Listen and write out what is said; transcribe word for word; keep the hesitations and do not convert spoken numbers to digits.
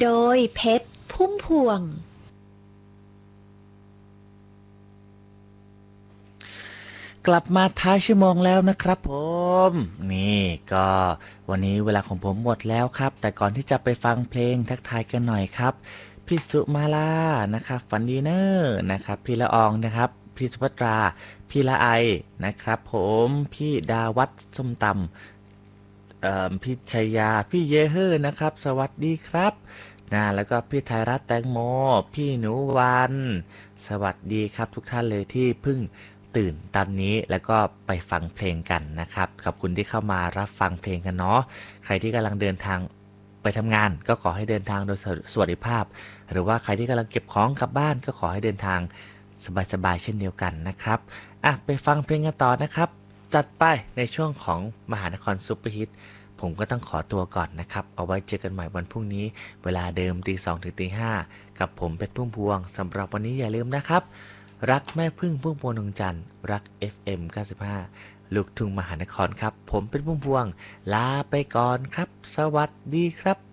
โดยเพชรพุ่มพวงกลับมาท้ายชั่วโมงแล้วนะครับผมนี่ก็วันนี้เวลาของผมหมดแล้วครับแต่ก่อนที่จะไปฟังเพลงทักทายกันหน่อยครับพี่สุมาลานะครับฝันดีเนอร์นะครับพี่ละอองนะครับพี่สุภัตราพี่ละไอนะครับผมพี่ดาวัฒน์ส้มตำเอ่อพี่ชัยยาพี่เยเฮอร์นะครับสวัสดีครับนะแล้วก็พี่ไทยรัฐแตงโมพี่หนูวันสวัสดีครับทุกท่านเลยที่เพิ่ง ตื่นตอนนี้แล้วก็ไปฟังเพลงกันนะครับขอบคุณที่เข้ามารับฟังเพลงกันเนาะใครที่กำลังเดินทางไปทำงานก็ขอให้เดินทางโดยสวัสดิภาพหรือว่าใครที่กำลังเก็บของกลับบ้านก็ขอให้เดินทางสบายๆเช่นเดียวกันนะครับอ่ะไปฟังเพลงกันต่อนะครับจัดไปในช่วงของมหานครซุปเปอร์ฮิตผมก็ต้องขอตัวก่อนนะครับเอาไว้เจอกันใหม่วันพรุ่งนี้เวลาเดิมตีสองถึงตีห้ากับผมเพชรพุ่มพวงสำหรับวันนี้อย่าลืมนะครับรักแม่พึ่งพุ่มพวงดวงจันทร์รัก เอฟ เอ็ม เก้าสิบห้า ลูกทุ่งมหานครครับผมเป็นพุ่มพวงลาไปก่อนครับสวัสดีครับ